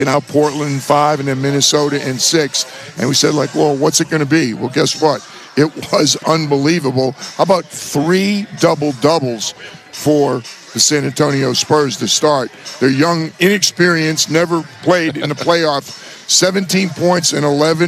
out Portland in 5 and then Minnesota in 6. And we said, like, well, what's it going to be? Well, guess what? It was unbelievable. How about 3 double-doubles for the San Antonio Spurs to start? They're young, inexperienced, never played in the playoff. 17 points and 11